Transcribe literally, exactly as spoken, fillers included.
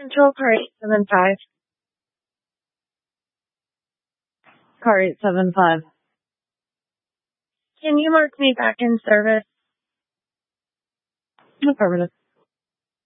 Control car eight seven five. Car eight seven five. Can you mark me back in service? Affirmative.